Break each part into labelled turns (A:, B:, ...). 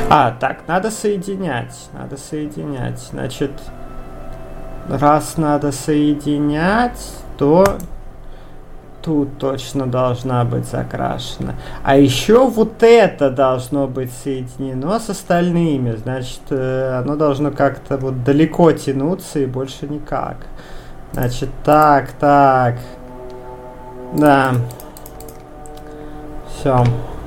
A: Так, надо соединять. Значит, раз надо соединять, то тут точно должна быть закрашена. А еще вот это должно быть соединено с остальными. Значит, оно должно как-то вот далеко тянуться и больше никак. Значит, так. Да. Все.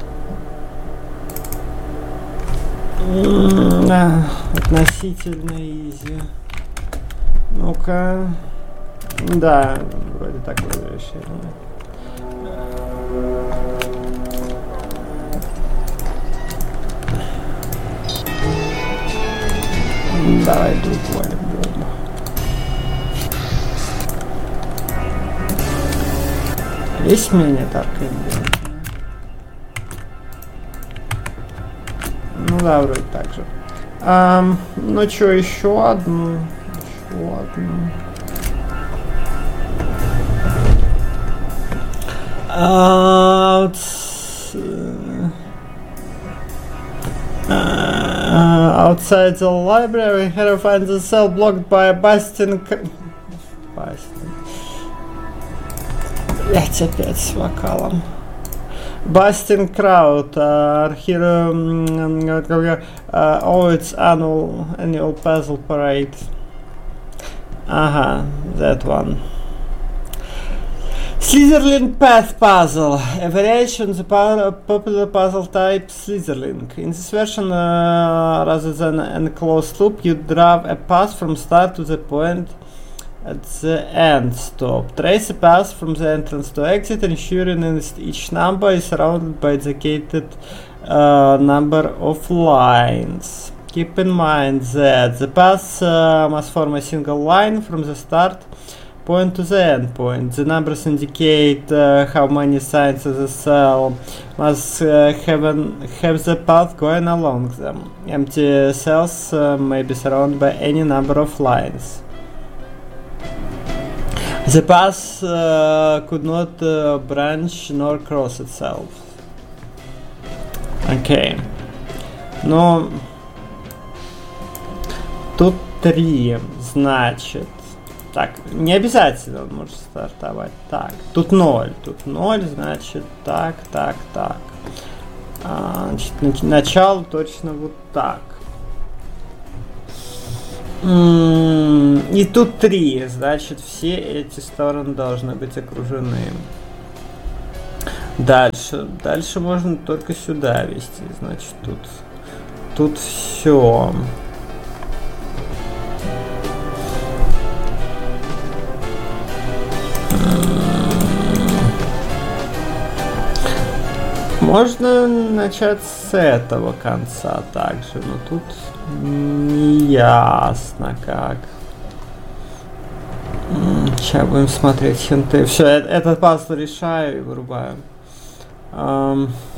A: Относительно изи. Ну-ка. Да, вроде такое решение. Давай другой альбом. Есть менее так амбиентно? Ну да, вроде так же. Ну что, еще одну. Outside the library, Harry finds the cell blocked by a Bastion. Блять, опять с вокалом. Bastion Crowd, hero, its annual puzzle parade. That one. Slitherlink Path Puzzle, a variation on the popular puzzle type Slitherlink. In this version, rather than a closed loop, you drive a path from start to the point at the end stop. Trace a path from the entrance to exit, ensuring that each number is surrounded by a dedicated number of lines. Keep in mind that the path must form a single line from the start point to the end point. The numbers indicate how many sides of the cell must have the path going along them. Empty cells may be surrounded by any number of lines. The path could not branch nor cross itself. Окей. Но тут 3, значит. Так, не обязательно он может стартовать. Так, тут 0, значит, так. Значит, начало точно вот так. И тут 3, значит, все эти стороны должны быть окружены. Дальше можно только сюда вести, значит, тут все. Можно начать с этого конца также, но тут не ясно как. Сейчас будем смотреть хинты. Все, этот пазл решаю и вырубаю.